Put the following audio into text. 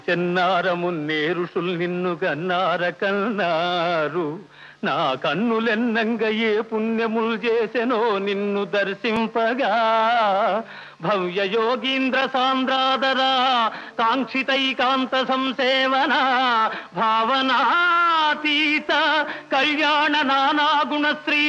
చెన్నారము నేరుషుల్ నిన్ను గన్నార కన్నారు నా కన్నులెన్నంగ ఏ పుణ్యములు చేసెనో నిన్ను దర్శింపగా భవ్య యోగీంద్ర సాంద్రాదరా కాంక్షితైకాంత సంసేవన భావనాతీత కళ్యాణ నానా గుణ శ్రీ